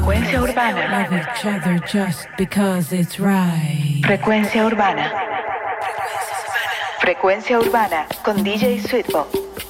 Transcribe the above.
Frecuencia urbana. Love each other just because it's right. Frecuencia urbana. Frecuencia urbana con DJ Sweetbo.